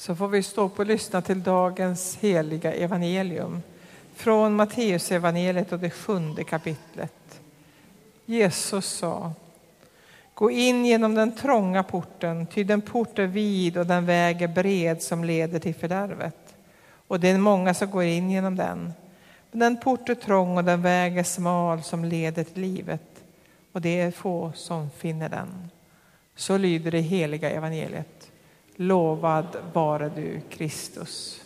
Så får vi stå upp och lyssna till dagens heliga evangelium från Matteus evangeliet och det 7:e kapitlet. Jesus sa: gå in genom den trånga porten, ty den port är vid och den väg är bred som leder till fördärvet. Och det är många som går in genom den. Men den port är trång och den väg är smal som leder till livet. Och det är få som finner den. Så lyder det heliga evangeliet. Lovad vare du, Kristus.